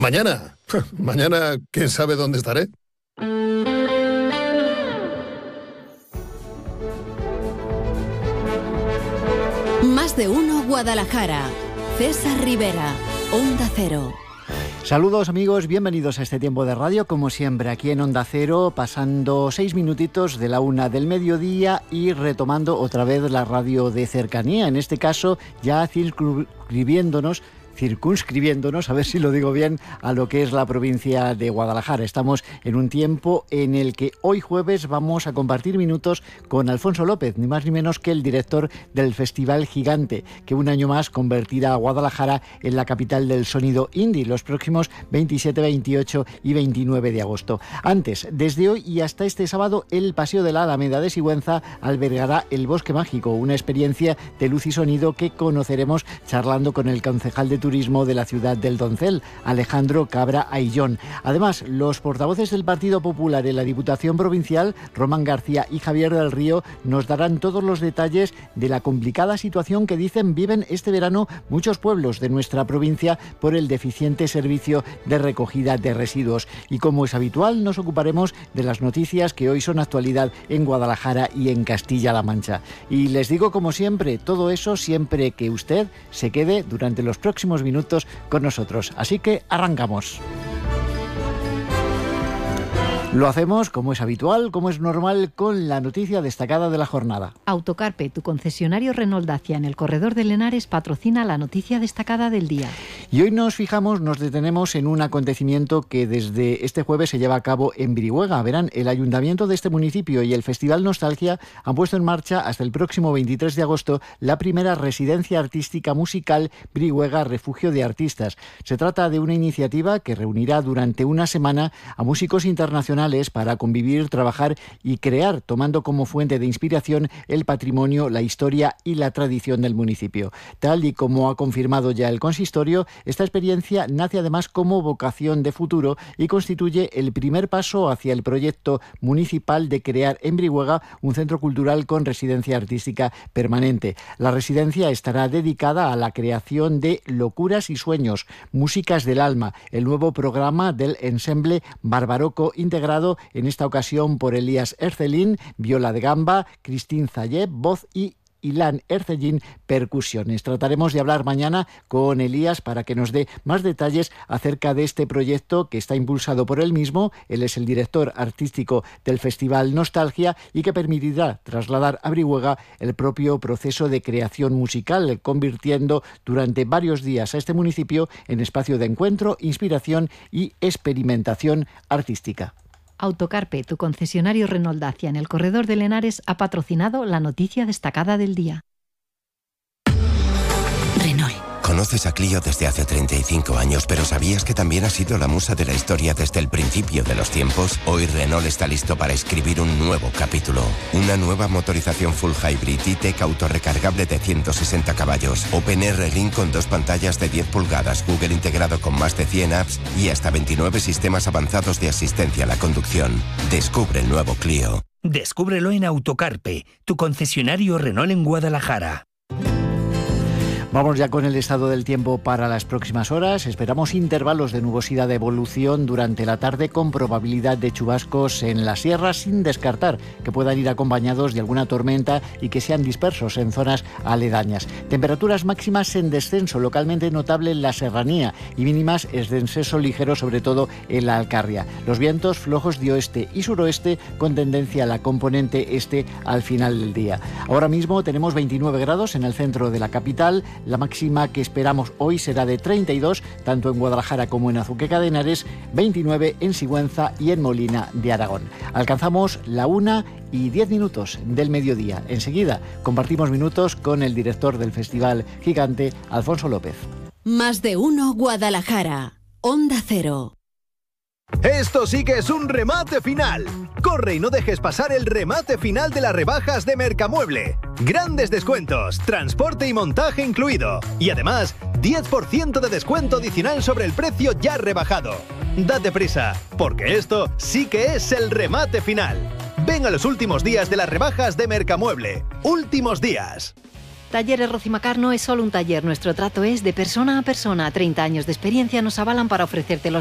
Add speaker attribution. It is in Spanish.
Speaker 1: Mañana, quién sabe dónde estaré.
Speaker 2: Más de uno Guadalajara. César Rivera, Onda Cero.
Speaker 3: Saludos amigos, bienvenidos a este tiempo de radio, como siempre aquí en Onda Cero, pasando 6 minutitos de la 1 del mediodía y retomando otra vez la radio de cercanía, en este caso ya circunscribiéndonos, a ver si lo digo bien, a lo que es la provincia de Guadalajara. Estamos en un tiempo en el que hoy jueves vamos a compartir minutos con Alfonso López, ni más ni menos que el director del Festival Gigante, que un año más convertirá a Guadalajara en la capital del sonido indie los próximos 27, 28 y 29 de agosto. Antes, desde hoy y hasta este sábado, el Paseo de la Alameda de Sigüenza albergará el Bosque Mágico, una experiencia de luz y sonido que conoceremos charlando con el concejal de Turismo de la ciudad del Doncel, Alejandro Cabra Ayllón. Además, los portavoces del Partido Popular en la Diputación Provincial, Román García y Javier del Río, nos darán todos los detalles de la complicada situación que dicen viven este verano muchos pueblos de nuestra provincia por el deficiente servicio de recogida de residuos. Y como es habitual, nos ocuparemos de las noticias que hoy son actualidad en Guadalajara y en Castilla-La Mancha. Y les digo, como siempre, todo eso siempre que usted se quede durante los próximos minutos con nosotros. Así que arrancamos. Lo hacemos, como es habitual, como es normal, con la noticia destacada de la jornada.
Speaker 4: Autocarpe, tu concesionario Renault Dacia en el corredor de Lenares, patrocina la noticia destacada del día.
Speaker 3: Y hoy nos detenemos en un acontecimiento que desde este jueves se lleva a cabo en Brihuega. Verán, el ayuntamiento de este municipio y el Festival Nostalgia han puesto en marcha hasta el próximo 23 de agosto la primera residencia artística musical Brihuega Refugio de Artistas. Se trata de una iniciativa que reunirá durante una semana a músicos internacionales para convivir, trabajar y crear, tomando como fuente de inspiración el patrimonio, la historia y la tradición del municipio. Tal y como ha confirmado ya el consistorio, esta experiencia nace además como vocación de futuro y constituye el primer paso hacia el proyecto municipal de crear en Brihuega un centro cultural con residencia artística permanente. La residencia estará dedicada a la creación de Locuras y Sueños, Músicas del Alma, el nuevo programa del ensemble Barbaroco integrado en esta ocasión por Elías Ercelín, viola de gamba, Cristín Zayeb, voz y Ilan Ercellín, percusiones. Trataremos de hablar mañana con Elías para que nos dé más detalles acerca de este proyecto que está impulsado por él mismo. Él es el director artístico del Festival Nostalgia y que permitirá trasladar a Brihuega el propio proceso de creación musical, convirtiendo durante varios días a este municipio en espacio de encuentro, inspiración y experimentación artística.
Speaker 4: Autocarpe, tu concesionario Renault Dacia en el corredor de Lenares, ha patrocinado la noticia destacada del día.
Speaker 2: Renault.
Speaker 5: Conoces a Clio desde hace 35 años, pero ¿sabías que también ha sido la musa de la historia desde el principio de los tiempos? Hoy Renault está listo para escribir un nuevo capítulo. Una nueva motorización full hybrid E-Tech autorrecargable de 160 caballos, OpenR Link con 2 pantallas de 10 pulgadas, Google integrado con más de 100 apps y hasta 29 sistemas avanzados de asistencia a la conducción. Descubre el nuevo Clio.
Speaker 6: Descúbrelo en Autocarpe, tu concesionario Renault en Guadalajara.
Speaker 3: Vamos ya con el estado del tiempo para las próximas horas. Esperamos intervalos de nubosidad de evolución durante la tarde con probabilidad de chubascos en la sierra, sin descartar que puedan ir acompañados de alguna tormenta y que sean dispersos en zonas aledañas. Temperaturas máximas en descenso, localmente notable en la serranía, y mínimas en descenso ligero, sobre todo en la Alcarria. Los vientos flojos de oeste y suroeste con tendencia a la componente este al final del día. Ahora mismo tenemos 29 grados en el centro de la capital. La máxima que esperamos hoy será de 32, tanto en Guadalajara como en Azuqueca de Henares, 29 en Sigüenza y en Molina de Aragón. Alcanzamos la 1:10 del mediodía. Enseguida compartimos minutos con el director del Festival Gigante, Alfonso López.
Speaker 2: Más de uno Guadalajara. Onda Cero.
Speaker 7: Esto sí que es un remate final. Corre y no dejes pasar el remate final de las rebajas de Mercamueble. Grandes descuentos, transporte y montaje incluido. Y además, 10% de descuento adicional sobre el precio ya rebajado. Date prisa, porque esto sí que es el remate final. Ven a los últimos días de las rebajas de Mercamueble. Últimos días.
Speaker 4: Talleres Rocimacar no es solo un taller, nuestro trato es de persona a persona. 30 años de experiencia nos avalan para ofrecerte los